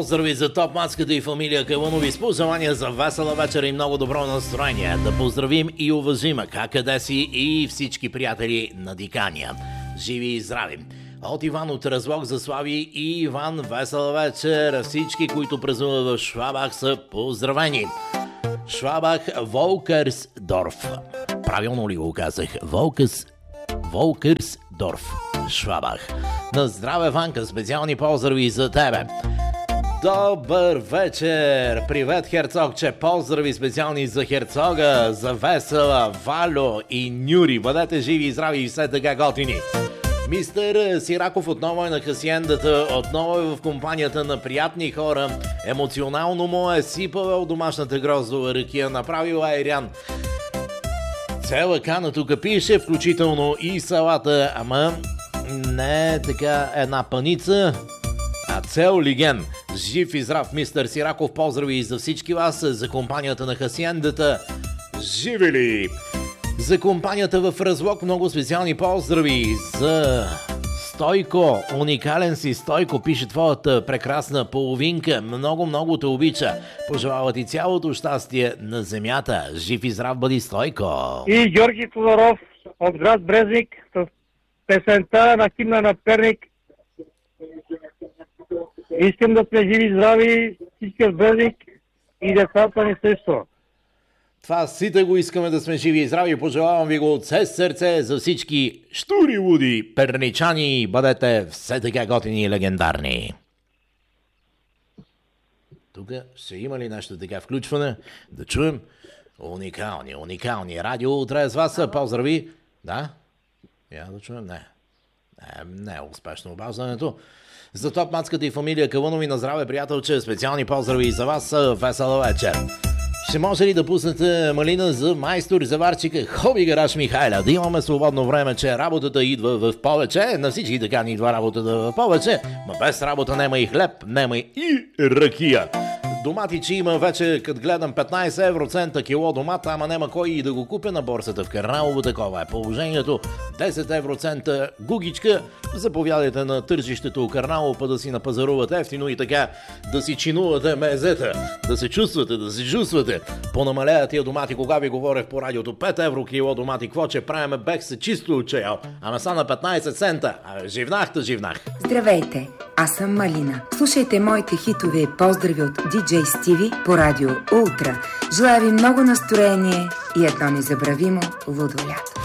поздрави за топ мацката и фамилия Калунови с пожелания за весела вечер и много добро настроение. Да поздравим и уважим къде си и всички приятели на Дикания. Живи и здрави! От Иван от Разлог за Слави и Иван, весела вечер. Всички, които празнуват в Швабах, са поздравени. Швабах, Волкерсдорф. Правилно ли го казах? Волкерсдорф, Швабах. На здраве, Ванка, специални поздрави за тебе. Добър вечер! Привет, Херцогче! Поздрави специални за Херцога, за Весела, Валю и Нюри. Бъдете живи и здрави и все така готини. Мистер Сираков отново е на хасиендата, отново е в компанията на приятни хора. Емоционално му е сипавал домашната гроздова ракия, направил айрян. Цела кана тук пише, включително и салата, ама не така една паница, а цел лиген. Жив и здрав, мистер Сираков, поздрави и за всички вас, за компанията на хасиендата. Живи ли! За компанията в Разлог много специални поздрави за Стойко. Уникален си, Стойко, пише твоята прекрасна половинка. Много те обича. Пожелава ти цялото щастие на земята. Жив и здрав бъди, Стойко. И Георги Тодоров от град Брезник с песента на химна на Перник. Искам да сме живи и здрави всички от Брезник и децата ни също. Това сите го искаме, да сме живи и здрави. Пожелавам ви го от все сърце за всички штури луди перничани. Бъдете все така готини и легендарни. Тук ще има ли нещо така включване? Да чуем. Уникални. Радио утре с вас. Поздрави. Да? Я да чуем? Не е успешно обаждането. За топ мацката и фамилия Калунови на здраве, приятелче. Специални поздрави за вас. Весела вечер. Ще може ли да пуснете малина за майстор заварчика Хоби Гараж Михайля? Да имаме свободно време, че работата идва в повече. На всички така ни идва работата в повече. Ма без работа нема и хлеб, нема и ракия. Доматичи има вече, като гледам, 15 евроцента кило домата, ама нема кой и да го купя на борсата в Кърналово. Такова е положението. 10 евроцента гугичка. Заповядайте на тържището у Кърналово, па да си напазарувате ефтино и така да си чинувате мезета, да се чувствате. Понамалеят тия домати, кога ви говорех по радиото, 5 евро кило домати, какво че правиме, бех се чисто отчаял, ама са на 15 цента. Живнах. Здравейте, аз съм Малина. Слушайте моите хитове и поздрави от DJ Стиви по радио Ултра. Желая ви много настроение и едно незабравимо лудо лято.